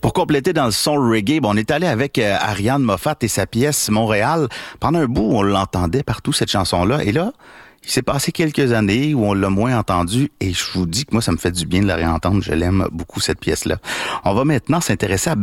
Pour compléter dans le son reggae, on est allé avec Ariane Moffat et sa pièce Montréal. Pendant un bout, on l'entendait partout, cette chanson-là. Et là, il s'est passé quelques années où on l'a moins entendu et je vous dis que moi, ça me fait du bien de la réentendre. Je l'aime beaucoup, cette pièce-là. On va maintenant s'intéresser à